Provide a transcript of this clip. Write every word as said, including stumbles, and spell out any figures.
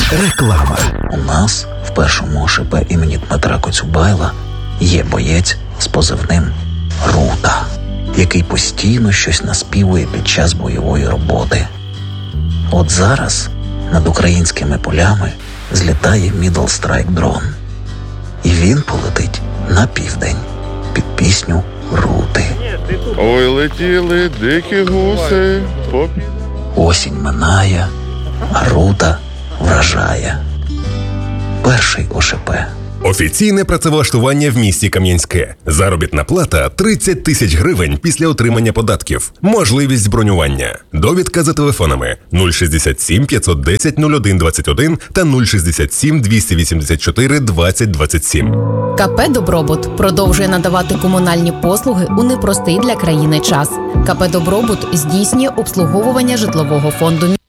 Реклама. У нас в першому О Ш П імені Дмитра Коцюбайла є боєць з позивним Рута, який постійно щось наспівує під час бойової роботи. От зараз над українськими полями злітає Middle Strike дрон. І він полетить на південь під пісню Рути. Ой, летіли дикі гуси. Поп... Осінь минає, а Рута вражає. Перший О Ш П. Офіційне працевлаштування в місті Кам'янське. Заробітна плата тридцять тисяч гривень після отримання податків. Можливість бронювання. Довідка за телефонами нуль шістдесят сім п'ятсот десять нуль один двадцять один та нуль шістдесят сім двісті вісімдесят чотири двадцять двадцять сім. ка пе «Добробут» продовжує надавати комунальні послуги у непростий для країни час. ка пе «Добробут» здійснює обслуговування житлового фонду